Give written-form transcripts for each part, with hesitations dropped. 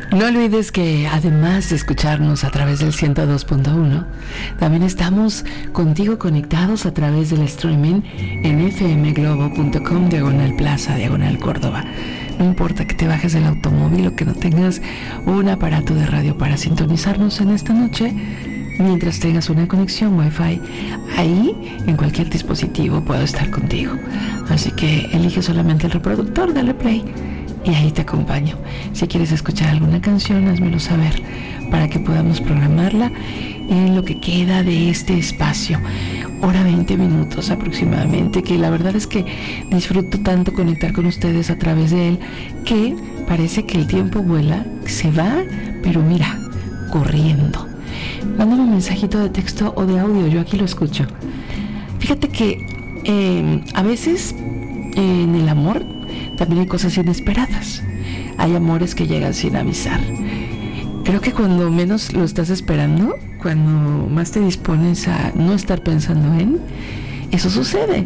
No olvides que además de escucharnos a través del 102.1, también estamos contigo conectados a través del streaming en fmglobo.com /plaza Córdoba. No importa que te bajes del automóvil o que no tengas un aparato de radio para sintonizarnos en esta noche, mientras tengas una conexión Wi-Fi, ahí en cualquier dispositivo puedo estar contigo. Así que elige solamente el reproductor, dale play y ahí te acompaño. Si quieres escuchar alguna canción, házmelo saber para que podamos programarla en lo que queda de este espacio. Hora 20 minutos aproximadamente, que la verdad es que disfruto tanto conectar con ustedes a través de él, que parece que el tiempo vuela, se va, pero mira, corriendo. Mándame un mensajito de texto o de audio, yo aquí lo escucho. Fíjate que a veces en el amor también hay cosas inesperadas. Hay amores que llegan sin avisar. Creo que cuando menos lo estás esperando, cuando más te dispones a no estar pensando en, eso sucede.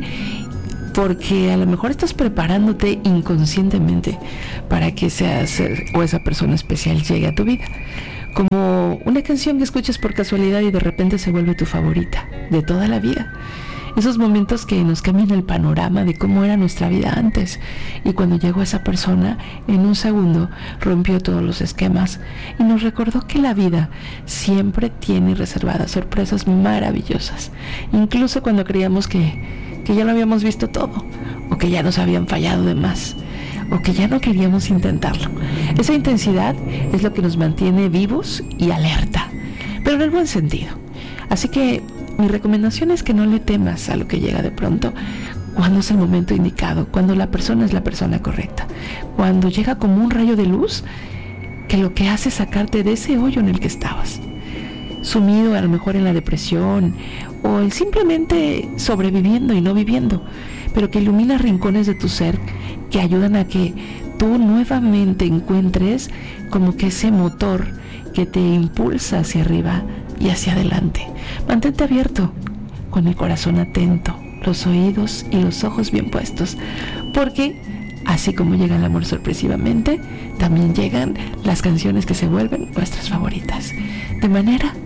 Porque a lo mejor estás preparándote inconscientemente para que esa persona especial llegue a tu vida. Como una canción que escuchas por casualidad y de repente se vuelve tu favorita de toda la vida. Esos momentos que nos cambian el panorama de cómo era nuestra vida antes. Y cuando llegó esa persona, en un segundo rompió todos los esquemas y nos recordó que la vida siempre tiene reservadas sorpresas maravillosas. Incluso cuando creíamos que ya lo habíamos visto todo, o que ya nos habían fallado de más, o que ya no queríamos intentarlo. Esa intensidad es lo que nos mantiene vivos y alerta, pero en el buen sentido. Así que mi recomendación es que no le temas a lo que llega de pronto, cuando es el momento indicado, cuando la persona es la persona correcta, cuando llega como un rayo de luz que lo que hace es sacarte de ese hoyo en el que estabas, sumido a lo mejor en la depresión o simplemente sobreviviendo y no viviendo, pero que ilumina rincones de tu ser que ayudan a que tú nuevamente encuentres como que ese motor que te impulsa hacia arriba y hacia adelante. Mantente abierto, con el corazón atento, los oídos y los ojos bien puestos, porque así como llega el amor sorpresivamente, también llegan las canciones que se vuelven nuestras favoritas, de manera